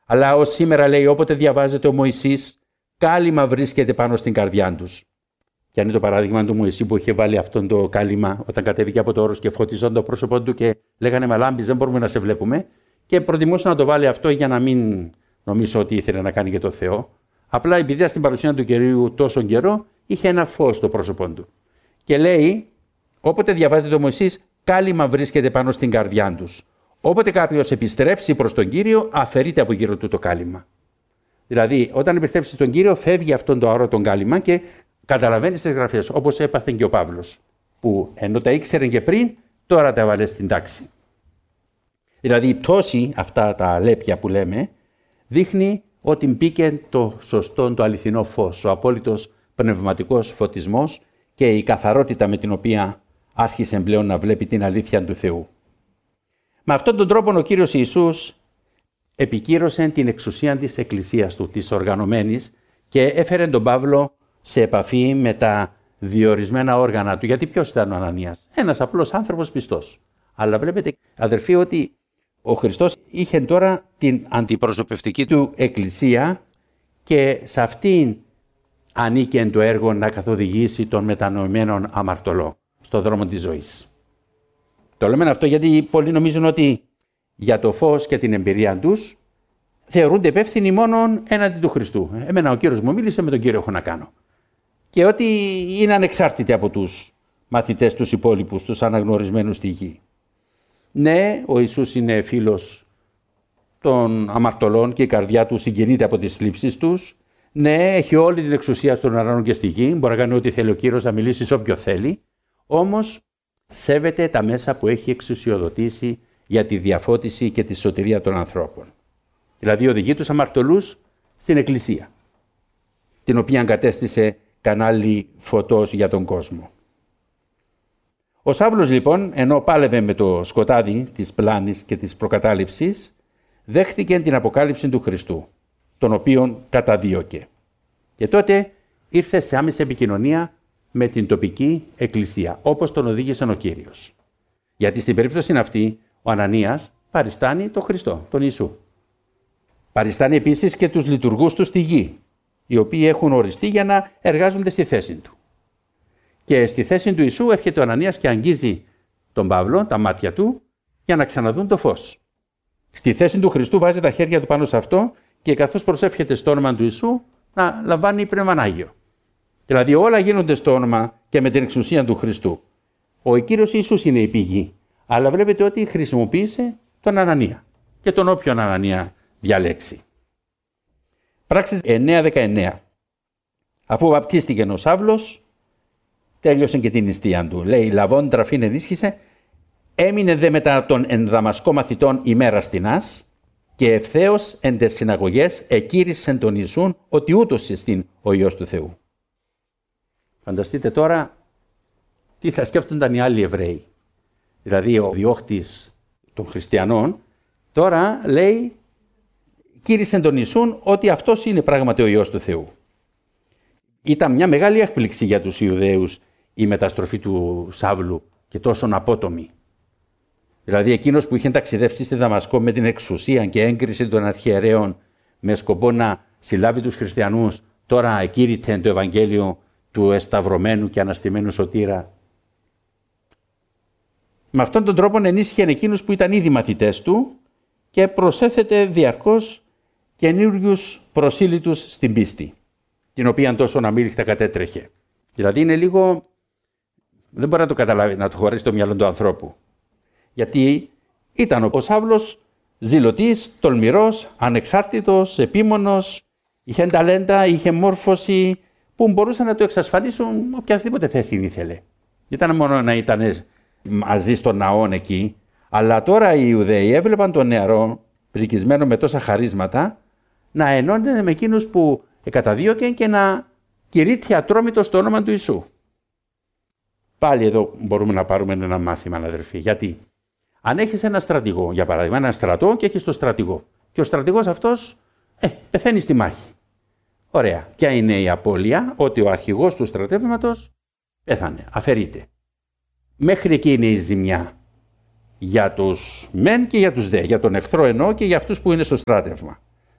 Αλλά ως σήμερα, λέει, όποτε διαβάζεται ο Μωυσής, κάλυμα βρίσκεται πάνω στην καρδιά τους. Και αν είναι το παράδειγμα του Μωυσή που είχε βάλει αυτόν το κάλυμα όταν κατέβηκε από το όρος και φώτιζαν το πρόσωπό του και λέγανε «Μα λάμπεις, δεν μπορούμε να σε βλέπουμε». Και προτιμούσε να το βάλει αυτό για να μην νομίζω ότι ήθελε να κάνει και το Θεό. Απλά επειδή στην παρουσία του Κυρίου τόσο καιρό είχε ένα φως στο πρόσωπό του. Και λέει, όποτε διαβάζεται ο Μωυσής, κάλυμα βρίσκεται πάνω στην καρδιά τους. Όποτε κάποιος επιστρέψει προς τον Κύριο, αφαιρείται από γύρω του το κάλυμα. Δηλαδή, όταν επιστρέψει στον Κύριο, φεύγει αυτόν το αόρατο κάλυμα και καταλαβαίνει τις γραφές, όπως έπαθε και ο Παύλος, που ενώ τα ήξερε και πριν, τώρα τα έβαλε στην τάξη. Δηλαδή, η πτώση, αυτά τα λέπια που λέμε, δείχνει ότι μπήκε το σωστό, το αληθινό φως, ο απόλυτος πνευματικός φωτισμός και η καθαρότητα με την οποία άρχισε πλέον να βλέπει την αλήθεια του Θεού. Με αυτόν τον τρόπο ο Κύριος Ιησούς επικύρωσε την εξουσία της Εκκλησίας του, της οργανωμένης, και έφερε τον Παύλο σε επαφή με τα διορισμένα όργανα του. Γιατί ποιος ήταν ο Ανανίας? Ένας απλός άνθρωπος πιστός. Αλλά βλέπετε, αδερφοί, ότι ο Χριστός είχε τώρα την αντιπροσωπευτική του εκκλησία και σε αυτήν ανήκε το έργο να καθοδηγήσει τον μετανοημένον αμαρτωλό στον δρόμο της ζωής. Το λέμε αυτό γιατί πολλοί νομίζουν ότι για το φως και την εμπειρία τους θεωρούνται υπεύθυνοι μόνο έναντι του Χριστού. Εμένα ο Κύριος μου μίλησε, με τον Κύριο έχω να κάνω. Και ότι είναι ανεξάρτητοι από τους μαθητές, τους υπόλοιπους, τους αναγνωρισμένους στη γη. Ναι, ο Ιησούς είναι φίλος των αμαρτωλών και η καρδιά του συγκινείται από τις θλίψεις τους. Ναι, έχει όλη την εξουσία στον ουρανό και στη γη. Μπορεί να κάνει ό,τι θέλει ο Κύριος, να μιλήσει σε όποιο θέλει. Όμως σέβεται τα μέσα που έχει εξουσιοδοτήσει για τη διαφώτιση και τη σωτηρία των ανθρώπων. Δηλαδή οδηγεί τους αμαρτωλούς στην Εκκλησία, την οποία εγκατέστησε κανάλι φωτός για τον κόσμο. Ο Σαύλος λοιπόν, ενώ πάλευε με το σκοτάδι της πλάνης και της προκατάληψης, δέχθηκε την αποκάλυψη του Χριστού, τον οποίον καταδίωκε. Και τότε ήρθε σε άμεση επικοινωνία με την τοπική εκκλησία, όπως τον οδήγησε ο Κύριος. Γιατί στην περίπτωση αυτή, ο Ανανίας παριστάνει τον Χριστό, τον Ιησού. Παριστάνει επίσης και τους λειτουργούς του στη γη, οι οποίοι έχουν οριστεί για να εργάζονται στη θέση του. Και στη θέση του Ιησού έρχεται ο Ανανίας και αγγίζει τον Παύλο, τα μάτια του, για να ξαναδούν το φως. Στη θέση του Χριστού βάζει τα χέρια του πάνω σε αυτό και καθώς προσεύχεται στο όνομα του Ιησού να λαμβάνει Πνεύμα Άγιο. Δηλαδή όλα γίνονται στο όνομα και με την εξουσία του Χριστού. Ο Κύριος Ιησούς είναι η πηγή, αλλά βλέπετε ότι χρησιμοποίησε τον Ανανία και τον όποιον Ανανία διαλέξει. Πράξεις 9-19. Αφού βαπτίστηκε ο Σαύλος, τέλειωσε και την νηστεία του. Λέει, λαβών τραφήν ενίσχυσε, έμεινε δε μετά των εν Δαμασκό μαθητών ημέρα στινάς και ευθέως εν τες συναγωγές εκήρυσεν τον Ιησούν ότι ούτως εστίν ο Υιός του Θεού. Φανταστείτε τώρα τι θα σκέφτονταν οι άλλοι Εβραίοι. Δηλαδή ο διώχτης των χριστιανών τώρα λέει, κήρυσεν τον Ιησούν ότι αυτός είναι πράγματι ο Υιός του Θεού. Ήταν μια μεγάλη έκπληξη για τους Ιουδαίους η μεταστροφή του Σαύλου και τόσο απότομη. Δηλαδή εκείνος που είχε ταξιδεύσει στη Δαμασκό με την εξουσία και έγκριση των αρχιερέων με σκοπό να συλλάβει τους χριστιανούς, τώρα εκήρυτε το Ευαγγέλιο του εσταυρωμένου και αναστημένου σωτήρα. Με αυτόν τον τρόπο ενίσχυε εκείνους που ήταν ήδη μαθητές του και προσέθετε διαρκώς καινούριους προσήλυτους στην πίστη, την οποία τόσο αμήλικτα κατέτρεχε. Δηλαδή είναι λίγο, δεν μπορεί να το καταλάβει, να το χωρίσει το μυαλό του ανθρώπου. Γιατί ήταν ο Σαύλος ζηλωτής, τολμηρός, ανεξάρτητος, επίμονος, είχε ταλέντα, είχε μόρφωση που μπορούσαν να το εξασφαλίσουν οποιαδήποτε θέση ήθελε. Ήταν μόνο να ήταν μαζί στον ναό εκεί, αλλά τώρα οι Ιουδαίοι έβλεπαν τον νεαρό, πρικισμένο με τόσα χαρίσματα, να ενώνεται με εκείνους που καταδίωκαν και να κηρύττει ατρόμητο στο όνομα του Ιησού. Πάλι εδώ μπορούμε να πάρουμε ένα μάθημα, αδερφοί. Γιατί αν έχεις ένα στρατηγό, για παράδειγμα, ένα στρατό και έχεις το στρατηγό, και ο στρατηγός αυτός πεθαίνει στη μάχη. Ωραία. Ποια είναι η απώλεια? Ότι ο αρχηγός του στρατεύματος πέθανε, αφαιρείται. Μέχρι εκεί είναι η ζημιά. Για τους μεν και για τους δε. Για τον εχθρό εννοώ και για αυτούς που είναι στο στράτευμα.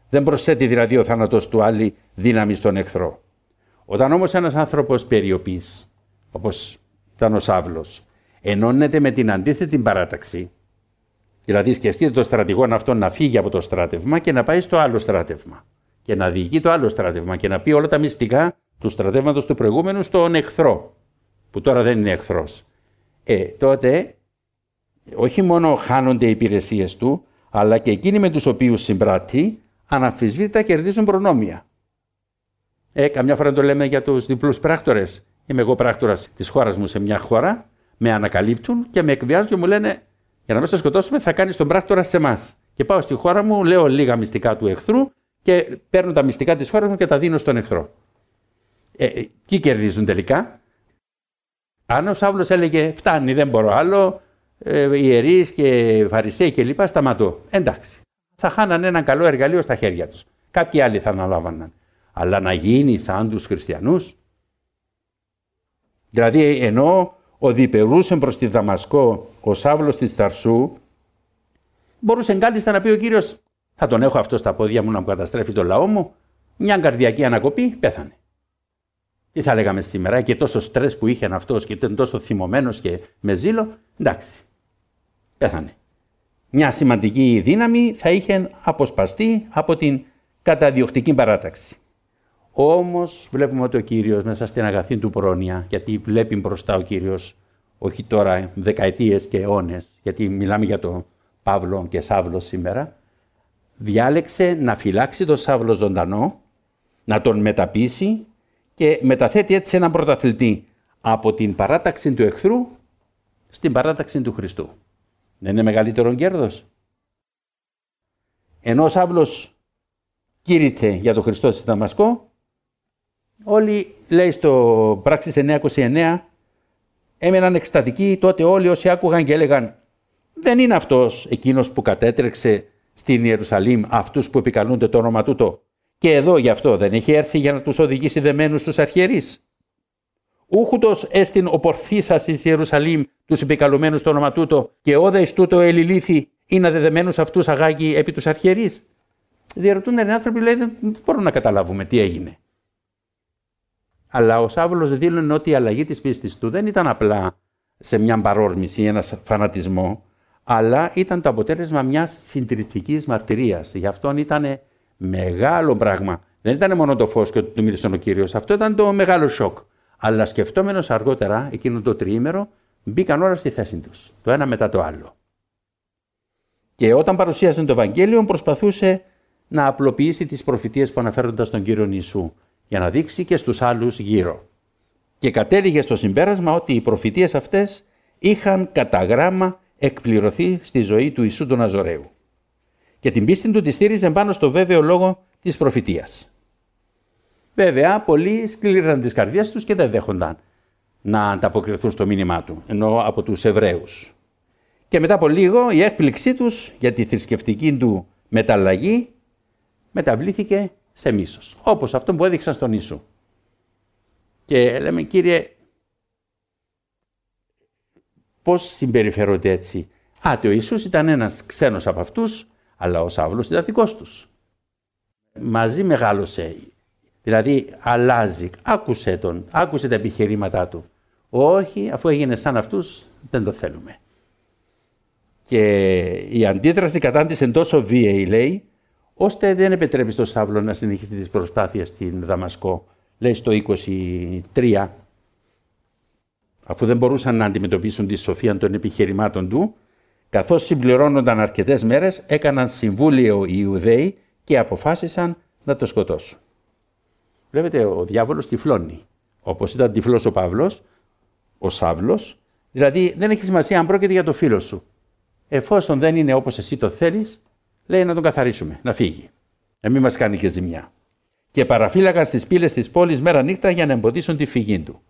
Δεν προσθέτει δηλαδή ο θάνατος του άλλη δύναμη στον εχθρό. Όταν όμως ένας άνθρωπος περιοπής, όπως ήταν ο Σαύλος, ενώνεται με την αντίθετη παράταξη, δηλαδή σκεφτείτε το στρατηγόν αυτόν να φύγει από το στράτευμα και να πάει στο άλλο στράτευμα και να διοικεί το άλλο στράτευμα και να πει όλα τα μυστικά του στρατεύματος του προηγούμενου στον εχθρό, που τώρα δεν είναι εχθρός. Τότε όχι μόνο χάνονται οι υπηρεσίες του, αλλά και εκείνοι με τους οποίους συμπράττει αναμφισβήτητα κερδίζουν προνόμια. Καμιά φορά το λέμε για τους διπλούς πράκτορες. Είμαι εγώ πράκτορας της χώρας μου σε μια χώρα, με ανακαλύπτουν και με εκβιάζουν και μου λένε για να μην σε σκοτώσουμε θα κάνεις τον πράκτορα σε εμάς. Και πάω στη χώρα μου, λέω λίγα μυστικά του εχθρού και παίρνω τα μυστικά της χώρας μου και τα δίνω στον εχθρό. Ποιοι κερδίζουν τελικά? Αν ο Σαύλος έλεγε φτάνει, δεν μπορώ άλλο, ιερείς και φαρισαίοι και λοιπά, σταματώ. Εντάξει, θα χάνανε έναν καλό εργαλείο στα χέρια τους. Κάποιοι άλλοι θα αναλάβαναν. Αλλά να γίνει σαν τους χριστιανούς. Δηλαδή ενώ οδηπερούσε προς τη Δαμασκό ο Σαύλος της Ταρσού, μπορούσε κάλλιστα να πει ο Κύριος θα τον έχω αυτό στα πόδια μου να μου καταστρέφει το λαό μου, μια καρδιακή ανακοπή, πέθανε. Τι θα λέγαμε σήμερα, και τόσο στρες που είχε αυτός και ήταν τόσο θυμωμένος και με ζήλο, εντάξει, πέθανε. Μια σημαντική δύναμη θα είχε αποσπαστεί από την καταδιοκτική παράταξη. Όμως βλέπουμε ότι ο Κύριος μέσα στην αγαθή του πρόνοια, γιατί βλέπει μπροστά ο Κύριος, όχι τώρα δεκαετίες και αιώνες, γιατί μιλάμε για τον Παύλο και Σαύλο σήμερα, διάλεξε να φυλάξει τον Σαύλο ζωντανό, να τον μεταπίσει και μεταθέτει έτσι έναν πρωταθλητή από την παράταξη του εχθρού στην παράταξη του Χριστού. Δεν είναι μεγαλύτερο κέρδος? Ενώ ο Σαύλος κήρυτε για τον Χριστό στη Δαμασκό, όλοι, λέει στο Πράξεις 9:29, έμεναν εκστατικοί τότε όλοι όσοι άκουγαν και έλεγαν δεν είναι αυτός εκείνος που κατέτρεξε στην Ιερουσαλήμ αυτούς που επικαλούνται το όνομα τούτο και εδώ γι' αυτό δεν έχει έρθει για να τους οδηγήσει δεμένους στους αρχιερείς? Ούχουτος έστιν ο πορθήσας εις Ιερουσαλήμ τους επικαλουμένους το όνομα τούτο και όδα εις τούτο ελιλήθη ή να δεδεμένους αυτούς αγάγει επί τους αρχιερείς? Διαρωτούν οι άνθρωποι, λέει, δεν μπορούμε να καταλάβουμε τι έγινε. Αλλά ο Σαύλος δήλωνε ότι η αλλαγή της πίστης του δεν ήταν απλά σε μια παρόρμηση ή ένα φανατισμό, αλλά ήταν το αποτέλεσμα μιας συντριπτικής μαρτυρίας. Γι' αυτόν ήταν μεγάλο πράγμα. Δεν ήταν μόνο το φως και ότι του μίλησε ο Κύριος. Αυτό ήταν το μεγάλο σοκ. Αλλά σκεφτόμενος αργότερα, εκείνο το τριήμερο, μπήκαν όλα στη θέση τους, το ένα μετά το άλλο. Και όταν παρουσίασαν το Ευαγγέλιο, προσπαθούσε να απλοποιήσει τις προφητείες που αναφέρονταν στον Κύριο Ιησού, για να δείξει και στους άλλους γύρω. Και κατέληγε στο συμπέρασμα ότι οι προφητείες αυτές είχαν κατά γράμμα εκπληρωθεί στη ζωή του Ιησού του Ναζωραίου. Και την πίστη του τη στήριζε πάνω στο βέβαιο λόγο της προφητείας. Βέβαια, πολλοί σκλήραν τις καρδιές τους και δεν δέχονταν να ανταποκριθούν στο μήνυμά του, ενώ από τους Εβραίους. Και μετά από λίγο η έκπληξή τους για τη θρησκευτική του μεταλλαγή μεταβλήθηκε σε μίσος, όπως αυτό που έδειξαν στον Ιησού. Και λέμε, Κύριε, πώς συμπεριφέρονται έτσι? Ο Ιησούς ήταν ένας ξένος από αυτούς, αλλά ο Σαύλος ήταν δικός τους. Μαζί μεγάλωσε, δηλαδή αλλάζει, άκουσε τα επιχειρήματά του. Όχι, αφού έγινε σαν αυτούς, δεν το θέλουμε. Και η αντίδραση κατά της είναι τόσο βίαιη, λέει, ώστε δεν επιτρέπει στον Σαύλο να συνεχίσει τις προσπάθειες στην Δαμασκό. Λέει στο 23, αφού δεν μπορούσαν να αντιμετωπίσουν τη σοφία των επιχειρημάτων του, καθώς συμπληρώνονταν αρκετές μέρες, έκαναν συμβούλιο οι Ιουδαίοι και αποφάσισαν να το σκοτώσουν. Βλέπετε, ο διάβολος τυφλώνει. Όπως ήταν τυφλός ο Παύλος, ο Σαύλος, δηλαδή δεν έχει σημασία αν πρόκειται για το φίλο σου. Εφόσον δεν είναι όπως εσύ το θέλεις, λέει να τον καθαρίσουμε, να φύγει. Να μην μας κάνει και ζημιά. Και παραφύλακαν στις πύλες της πόλης μέρα νύχτα για να εμποδίσουν τη φυγή του.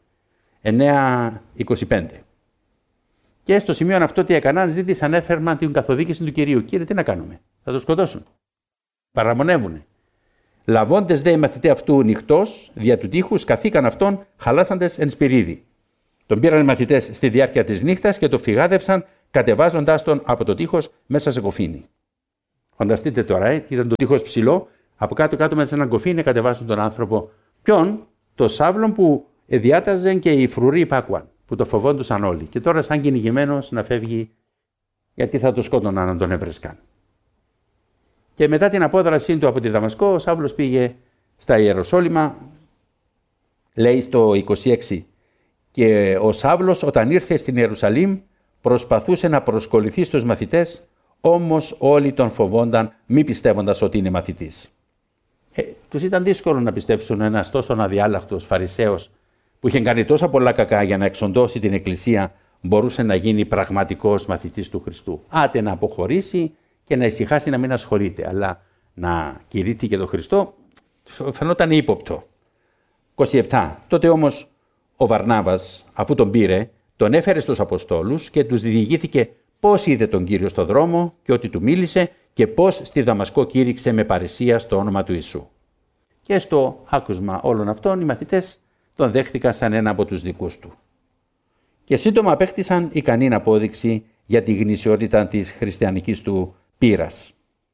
9:25. Και στο σημείο αυτό τι έκαναν, ζήτησαν έφερμα την καθοδήγηση του Κυρίου. Κύριε, τι να κάνουμε, θα το σκοτώσουν. Παραμονεύουνε. Λαβώντες δε οι μαθητές αυτού νυχτός, δια του τείχους, καθήκαν αυτόν χαλάσαντες εν σπυρίδι. Τον πήραν οι μαθητές στη διάρκεια της νύχτας και το φυγάδευσαν, κατεβάζοντάς τον από το τείχος μέσα σε κοφίνι. Φανταστείτε τώρα, ήταν το τείχος ψηλό, Από κάτω-κάτω με έναν κοφί να κατεβάσουν τον άνθρωπο. Ποιον? Το Σαύλον που διάταζαν και οι φρουροί υπάκουαν, που το φοβόντουσαν όλοι. Και τώρα σαν κυνηγημένος να φεύγει, γιατί θα το σκότωναν να τον έβρεσκαν. Και μετά την απόδρασή του από τη Δαμασκό, ο Σαύλος πήγε στα Ιεροσόλυμα, λέει στο 26. Και ο Σαύλος όταν ήρθε στην Ιερουσαλήμ προσπαθούσε να προσκοληθεί στους μαθητές, όμως όλοι τον φοβόνταν μη πιστεύοντας ότι είναι μαθητής. Τους ήταν δύσκολο να πιστέψουν ένας τόσο αδιάλαχτος Φαρισαίος που είχε κάνει τόσα πολλά κακά για να εξοντώσει την Εκκλησία μπορούσε να γίνει πραγματικός μαθητής του Χριστού. Άτε να αποχωρήσει και να ησυχάσει να μην ασχολείται, αλλά να κηρύττει και τον Χριστό φαινόταν ύποπτο. 27. Τότε όμως ο Βαρνάβας, αφού τον πήρε, τον έφερε στους Αποστόλους και τους διηγήθηκε πώς είδε τον Κύριο στο δρόμο και ότι του μίλησε και πώς στη Δαμασκό κήρυξε με παρησία στο όνομα του Ιησού. Και στο άκουσμα όλων αυτών οι μαθητές τον δέχθηκαν σαν ένα από τους δικούς του. Και σύντομα απέκτησαν ικανή απόδειξη για τη γνησιότητα της χριστιανικής του πείρας.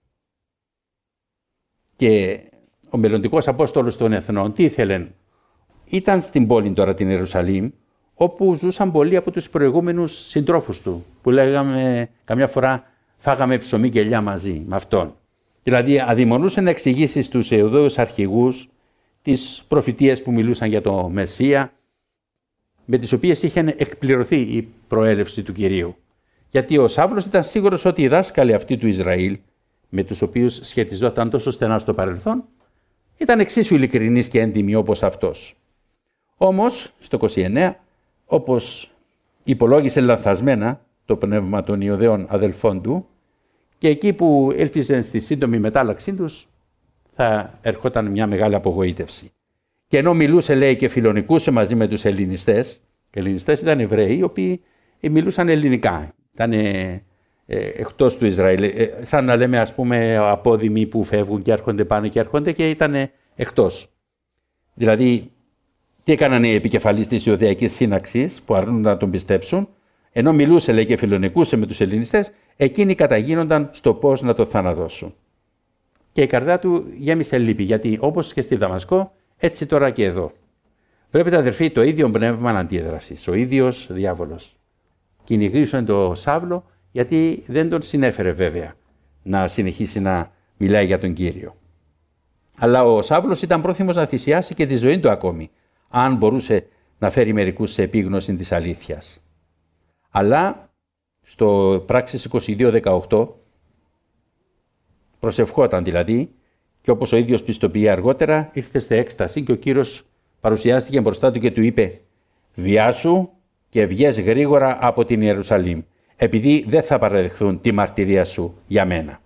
Και ο μελλοντικός Απόστολος των Εθνών τι ήθελε? Ήταν στην πόλη τώρα την Ιερουσαλήμ, όπου ζούσαν πολλοί από τους προηγούμενους συντρόφους του, που λέγαμε καμιά φορά φάγαμε ψωμί και ελιά μαζί με αυτόν. Δηλαδή αδειμονούσε να εξηγήσει στους Ιουδαίους αρχηγούς τις προφητείες που μιλούσαν για το Μεσσία, με τις οποίες είχε εκπληρωθεί η προέλευση του Κυρίου. Γιατί ο Σαύλος ήταν σίγουρος ότι οι δάσκαλοι αυτοί του Ισραήλ, με τους οποίους σχετιζόταν τόσο στενά στο παρελθόν, ήταν εξίσου ειλικρινείς και έντιμοι όπως αυτός. Όμως, στο 29, όπως υπολόγισε λανθασμένα το πνεύμα των Ιουδαίων αδελφών του, και εκεί που έλπιζαν στη σύντομη μετάλλαξή τους, θα ερχόταν μια μεγάλη απογοήτευση. Και ενώ μιλούσε, λέει, και φιλονικούσε μαζί με τους Ελληνιστές, οι Ελληνιστές ήταν Εβραίοι, οι οποίοι μιλούσαν ελληνικά, ήταν εκτός του Ισραήλ, σαν να λέμε ας πούμε απόδημοι που φεύγουν και έρχονται, πάνε και έρχονται και ήταν εκτός. Δηλαδή, τι έκαναν οι επικεφαλείς της Ιουδαϊκής Σύναξης που αρνούνταν να τον πιστέψουν, ενώ μιλούσε, λέει, και φιλονικούσε με τους Ελληνιστές, εκείνοι καταγίνονταν στο πώς να το θανατώσουν. Και η καρδιά του γέμισε λύπη, γιατί όπως και στη Δαμασκό, έτσι τώρα και εδώ. Βλέπετε, αδερφοί, το ίδιο πνεύμα αντίδρασης, ο ίδιος διάβολος. Κυνηγήσαν τον Σαύλο, γιατί δεν τον συνέφερε βέβαια να συνεχίσει να μιλάει για τον Κύριο. Αλλά ο Σαύλος ήταν πρόθυμος να θυσιάσει και τη ζωή του ακόμη, αν μπορούσε να φέρει μερικούς σε επίγνωση της αλήθειας. Αλλά στο πράξεις 22-18 προσευχόταν δηλαδή και όπως ο ίδιος πιστοποιεί αργότερα ήρθε σε έκσταση και ο Κύριος παρουσιάστηκε μπροστά του και του είπε «Βιάσου και βγες γρήγορα από την Ιερουσαλήμ, επειδή δεν θα παραδεχθούν τη μαρτυρία σου για μένα».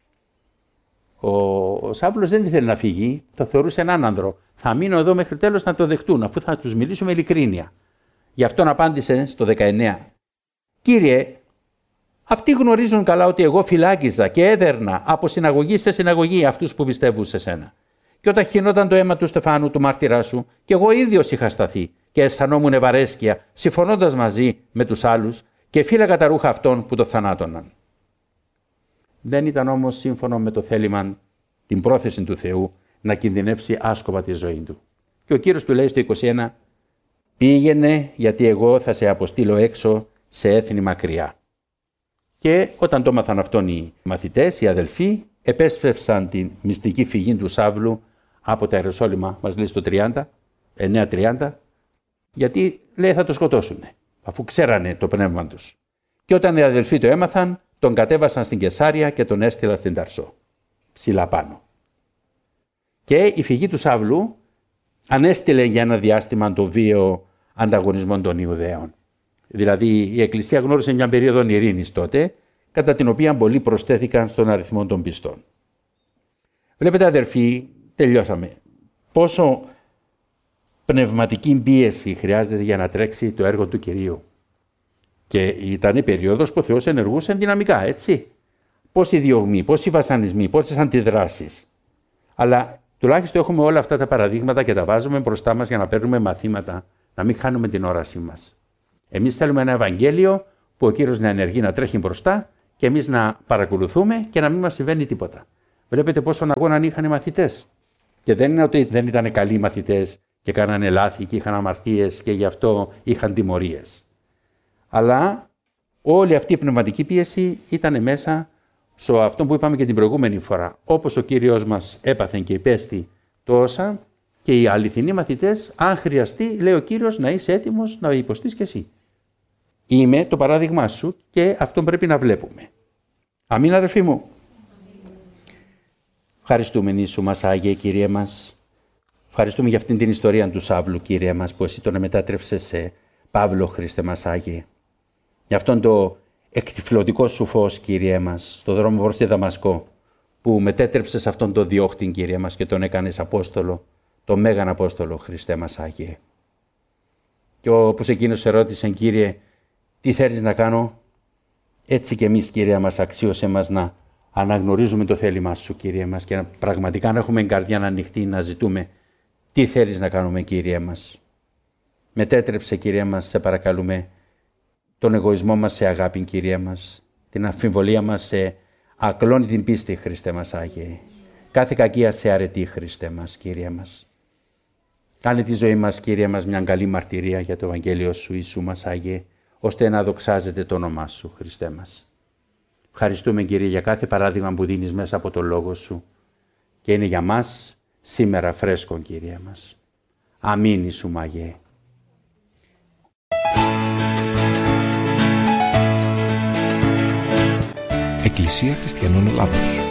Ο Σαύλος δεν ήθελε να φύγει, το θεωρούσε έναν άνδρο. Θα μείνω εδώ μέχρι τέλος να το δεχτούν, αφού θα τους μιλήσω με ειλικρίνεια. Γι' αυτόν απάντησε στο 19. «Κύριε, αυτοί γνωρίζουν καλά ότι εγώ φυλάκιζα και έδερνα από συναγωγή σε συναγωγή αυτούς που πιστεύουν σε σένα. Και όταν χυνόταν το αίμα του Στεφάνου, του μάρτυρά σου, και εγώ ίδιος είχα σταθεί και αισθανόμουν ευαρέσκεια, συμφωνώντας μαζί με τους άλλους και φύλαγα τα ρούχα αυτών που το θανάτωναν». Δεν ήταν όμως σύμφωνο με το θέλημα, την πρόθεση του Θεού, να κινδυνεύσει άσκοπα τη ζωή του. Και ο Κύριος του λέει στο 21, «Πήγαινε, γιατί εγώ θα σε αποστείλω έξω σε έθνη μακριά». Και όταν το έμαθαν αυτόν οι μαθητές, οι αδελφοί, επέσπευσαν την μυστική φυγή του Σαύλου από τα Ιεροσόλυμα, μας λέει στο 9:30, γιατί λέει θα το σκοτώσουν, αφού ξέρανε το πνεύμα τους. Και όταν οι αδελφοί το έμαθαν, τον κατέβασαν στην Κεσάρια και τον έστειλαν στην Ταρσό, ψηλά πάνω. Και η φυγή του Σαύλου ανέστειλε για ένα διάστημα το βίαιο ανταγωνισμό των Ιουδαίων. Δηλαδή η Εκκλησία γνώρισε μια περίοδο ειρήνης τότε, κατά την οποία πολλοί προσθέθηκαν στον αριθμό των πιστών. Βλέπετε, αδερφοί, τελειώσαμε. Πόσο πνευματική πίεση χρειάζεται για να τρέξει το έργο του Κυρίου. Και ήταν η περίοδος που ο Θεός ενεργούσε δυναμικά, έτσι. Πόσοι διωγμοί, πόσοι βασανισμοί, πόσες αντιδράσεις. Αλλά τουλάχιστον έχουμε όλα αυτά τα παραδείγματα και τα βάζουμε μπροστά μας για να παίρνουμε μαθήματα, να μην χάνουμε την όρασή μας. Εμείς θέλουμε ένα Ευαγγέλιο που ο Κύριος να ενεργεί, να τρέχει μπροστά και εμείς να παρακολουθούμε και να μην μας συμβαίνει τίποτα. Βλέπετε πόσον αγώνα είχαν οι μαθητές. Και δεν είναι ότι δεν ήταν καλοί οι μαθητές και κάνανε λάθη και είχαν αμαρτίες και γι' αυτό είχαν τιμωρίες. Αλλά όλη αυτή η πνευματική πίεση ήταν μέσα σε αυτό που είπαμε και την προηγούμενη φορά. Όπως ο Κύριος μας έπαθεν και υπέστη τόσα, και οι αληθινοί μαθητές, αν χρειαστεί, λέει ο Κύριος, να είσαι έτοιμος να υποστείς και εσύ. Είμαι το παράδειγμά σου και αυτό πρέπει να βλέπουμε. Αμήν, αδερφοί μου. Ευχαριστούμε νήσου μας, Άγιε Κύριε μας. Ευχαριστούμε για αυτήν την ιστορία του Σαύλου, Κύριε μας, που εσύ τον μετάτρεψες σε Παύλο, Χριστέ μας Άγιε. Για αυτόν το εκτυφλωτικό σου φως, Κύριε μας, στο δρόμο προς τη Δαμασκό, που μετέτρεψες αυτόν τον διώχτη, Κύριε μας, και τον έκανες Απόστολο, τον Μέγαν Απόστολο, Χριστέ μας Άγιε. Και όπως εκείνος ερώτησε, Κύριε, τι θέλεις να κάνω, έτσι και εμείς, Κύριε μας, αξίωσε μας να αναγνωρίζουμε το θέλημά σου, Κύριε μας, και πραγματικά να έχουμε καρδιά ανοιχτή να ζητούμε τι θέλεις να κάνουμε, Κύριε μας. Μετέτρεψε, Κύριε μας, σε παρακαλούμε, τον εγωισμό μας σε αγάπη, Κύριε μας, την αμφιβολία μας σε ακλόνητη πίστη, Χριστέ μας Άγιε. Κάθε κακία σε αρετή, Χριστέ μας, Κύριε μας. Κάνε τη ζωή μας, Κύριε μας, μια καλή μαρτυρία για το Ευαγγέλιο σου, Ιησού μας Άγιε, ώστε να δοξάζεται το όνομά σου, Χριστέ μας. Ευχαριστούμε, Κύριε, για κάθε παράδειγμα που δίνεις μέσα από το Λόγο σου και είναι για μας σήμερα φρέσκο, Κύριε μας. Αμήν, Ιησού Άγιε. Εκκλησία Χριστιανών Ελλάδος.